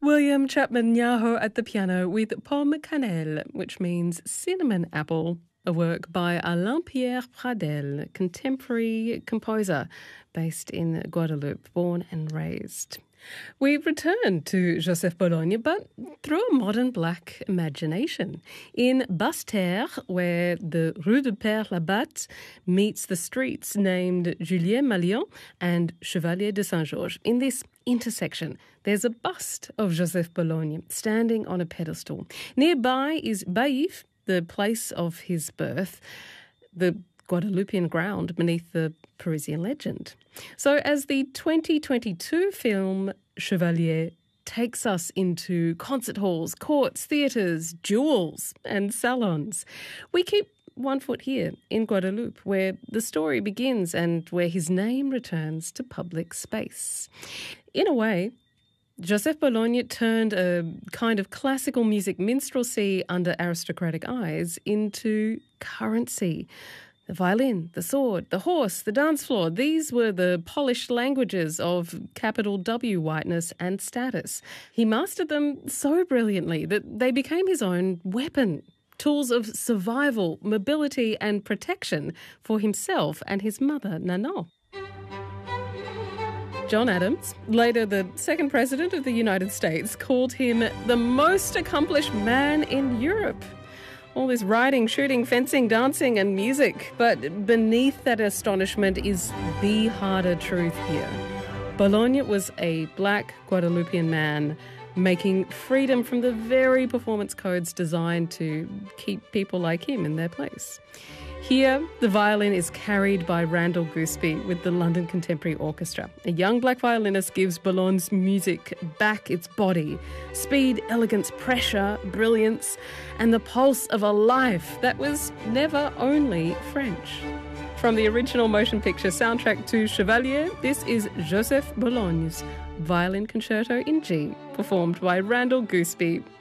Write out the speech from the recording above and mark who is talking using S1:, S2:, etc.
S1: William Chapman Nyaho at the piano with Pomme Cannelle, which means cinnamon apple, a work by Alain-Pierre Pradel, contemporary composer based in Guadeloupe, born and raised. We've returned to Joseph Bologne, but through a modern black imagination. In Basse-Terre, where the Rue de Père Labat meets the streets named Julien Mallion and Chevalier de Saint-Georges, in this intersection, there's a bust of Joseph Bologne standing on a pedestal. Nearby is Baïf, the place of his birth, the Guadeloupean ground beneath the Parisian legend. So as the 2022 film Chevalier takes us into concert halls, courts, theatres, jewels and salons, we keep one foot here in Guadeloupe, where the story begins and where his name returns to public space. In a way, Joseph Bologne turned a kind of classical music minstrelsy under aristocratic eyes into currency. The violin, the sword, the horse, the dance floor, these were the polished languages of capital W whiteness and status. He mastered them so brilliantly that they became his own weapon, tools of survival, mobility and protection for himself and his mother, Nanon. John Adams, later the second president of the United States, called him the most accomplished man in Europe. All this riding, shooting, fencing, dancing and music. But beneath that astonishment is the harder truth here. Bologne was a black Guadeloupean man making freedom from the very performance codes designed to keep people like him in their place. Here, the violin is carried by Randall Gooseby with the London Contemporary Orchestra. A young black violinist gives Bologne's music back its body, speed, elegance, pressure, brilliance, and the pulse of a life that was never only French. From the original motion picture soundtrack to Chevalier, this is Joseph Bologne's Violin Concerto in G, performed by Randall Gooseby.